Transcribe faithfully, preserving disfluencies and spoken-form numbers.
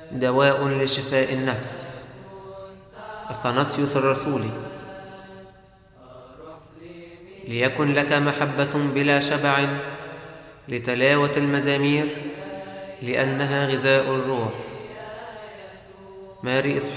دواء لشفاء النفس. أثناسيوس الرسولي: ليكن لك محبة بلا شبع لتلاوة المزامير، لأنها غذاء الروح. ماري إسحاق.